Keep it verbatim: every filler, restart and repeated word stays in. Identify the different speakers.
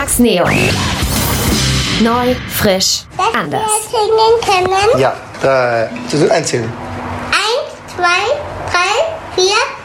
Speaker 1: Max Neo. Neu, frisch, anders.
Speaker 2: Ja, da, einzählen.
Speaker 3: Eins, zwei, drei, vier,